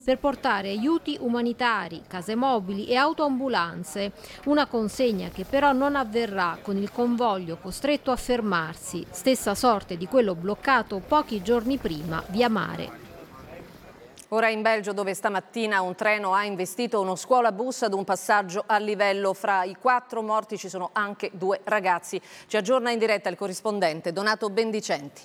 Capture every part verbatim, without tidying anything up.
per portare aiuti umanitari, case mobili e autoambulanze. Una consegna che però non avverrà con il convoglio costretto a fermarsi, stessa sorte di quello bloccato pochi giorni prima via mare. Ora in Belgio, dove stamattina un treno ha investito uno scuolabus ad un passaggio a livello. Fra i quattro morti ci sono anche due ragazzi. Ci aggiorna in diretta il corrispondente Donato Bendicenti.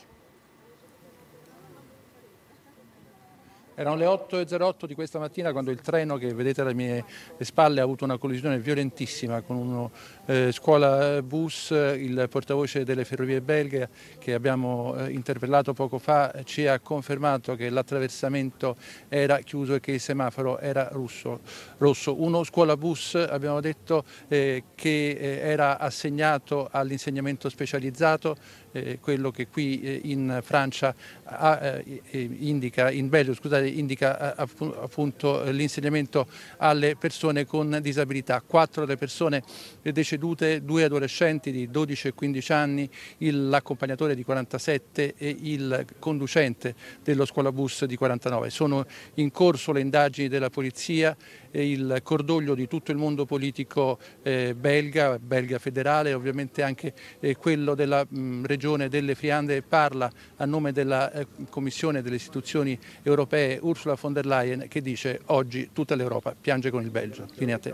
Erano le otto e zero otto di questa mattina quando il treno che vedete alle mie spalle ha avuto una collisione violentissima con uno eh, scuola bus. Il portavoce delle ferrovie belghe che abbiamo eh, interpellato poco fa ci ha confermato che l'attraversamento era chiuso e che il semaforo era russo, rosso. Uno scuola bus, abbiamo detto, eh, che eh, era assegnato all'insegnamento specializzato, eh, quello che qui eh, in Francia ha, eh, indica, in Belgio scusate, indica appunto l'insegnamento alle persone con disabilità. Quattro delle persone decedute, due adolescenti di dodici e quindici anni, l'accompagnatore di quarantasette e il conducente dello scuolabus di quarantanove. Sono in corso le indagini della polizia e il cordoglio di tutto il mondo politico eh, belga, belga federale, ovviamente anche eh, quello della mh, regione delle Fiandre. Parla a nome della eh, Commissione delle istituzioni europee Ursula von der Leyen, che dice: oggi tutta l'Europa piange con il Belgio. Fine a te.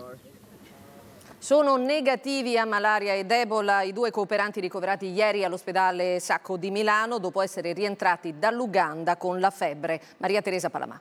Sono negativi a malaria ed Ebola i due cooperanti ricoverati ieri all'ospedale Sacco di Milano dopo essere rientrati dall'Uganda con la febbre. Maria Teresa Palamà.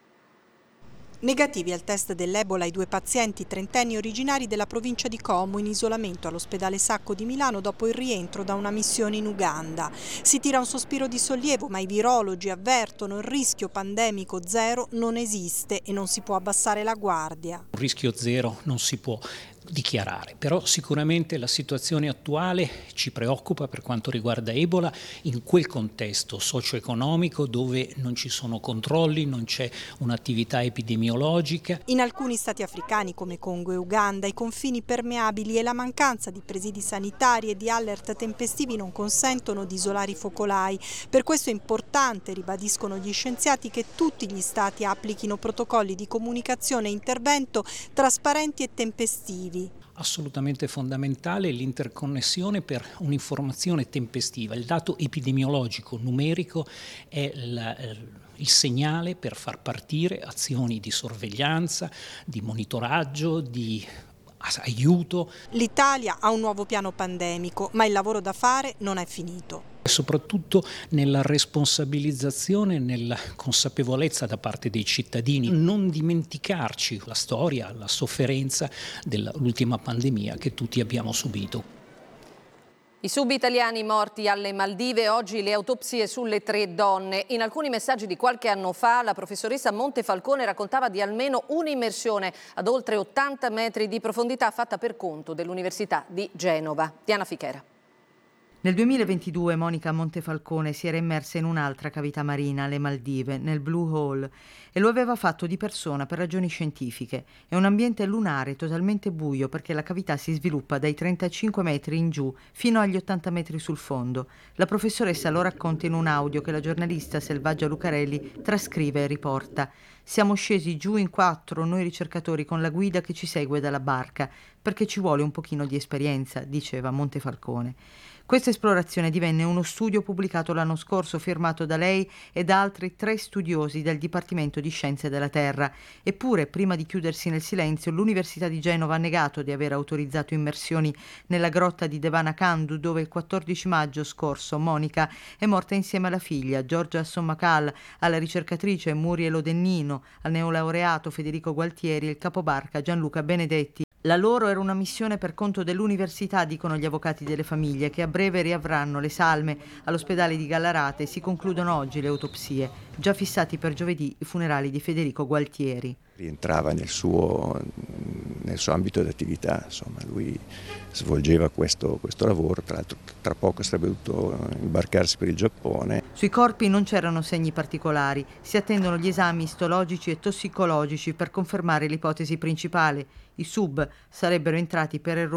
Negativi al test dell'Ebola i due pazienti trentenni originari della provincia di Como in isolamento all'ospedale Sacco di Milano dopo il rientro da una missione in Uganda. Si tira un sospiro di sollievo, ma i virologi avvertono il rischio pandemico zero non esiste e non si può abbassare la guardia. Un rischio zero non si può dichiarare, però sicuramente la situazione attuale ci preoccupa per quanto riguarda Ebola in quel contesto socio-economico dove non ci sono controlli, non c'è un'attività epidemiologica. In alcuni stati africani come Congo e Uganda i confini permeabili e la mancanza di presidi sanitari e di alert tempestivi non consentono di isolare i focolai. Per questo è importante, ribadiscono gli scienziati, che tutti gli stati applichino protocolli di comunicazione e intervento trasparenti e tempestivi. Assolutamente fondamentale l'interconnessione per un'informazione tempestiva. Il dato epidemiologico numerico è la, il segnale per far partire azioni di sorveglianza, di monitoraggio, di aiuto. L'Italia ha un nuovo piano pandemico, ma il lavoro da fare non è finito. Soprattutto nella responsabilizzazione, nella consapevolezza da parte dei cittadini, non dimenticarci la storia, la sofferenza dell'ultima pandemia che tutti abbiamo subito. I sub-italiani morti alle Maldive, oggi le autopsie sulle tre donne. In alcuni messaggi di qualche anno fa la professoressa Montefalcone raccontava di almeno un'immersione ad oltre ottanta metri di profondità fatta per conto dell'Università di Genova. Diana Fichera. Nel duemilaventidue Monica Montefalcone si era immersa in un'altra cavità marina alle Maldive, nel Blue Hole, e lo aveva fatto di persona per ragioni scientifiche. È un ambiente lunare totalmente buio perché la cavità si sviluppa dai trentacinque metri in giù fino agli ottanta metri sul fondo. La professoressa lo racconta in un audio che la giornalista Selvaggia Lucarelli trascrive e riporta. Siamo scesi giù in quattro, noi ricercatori, con la guida che ci segue dalla barca, perché ci vuole un pochino di esperienza, diceva Montefalcone. Questa esplorazione divenne uno studio pubblicato l'anno scorso, firmato da lei e da altri tre studiosi del Dipartimento di Scienze della Terra. Eppure, prima di chiudersi nel silenzio, l'Università di Genova ha negato di aver autorizzato immersioni nella grotta di Devanakandu, dove il quattordici maggio scorso Monica è morta insieme alla figlia, Giorgia Sommacal, alla ricercatrice Muriel Odennino, al neolaureato Federico Gualtieri e il capobarca Gianluca Benedetti. La loro era una missione per conto dell'università, dicono gli avvocati delle famiglie, che a breve riavranno le salme all'ospedale di Gallarate e si concludono oggi le autopsie. Già fissati per giovedì i funerali di Federico Gualtieri. Rientrava nel suo, nel suo ambito di attività, insomma, lui svolgeva questo, questo lavoro, tra l'altro tra poco sarebbe dovuto imbarcarsi per il Giappone. Sui corpi non c'erano segni particolari, si attendono gli esami istologici e tossicologici per confermare l'ipotesi principale. I sub sarebbero entrati per errore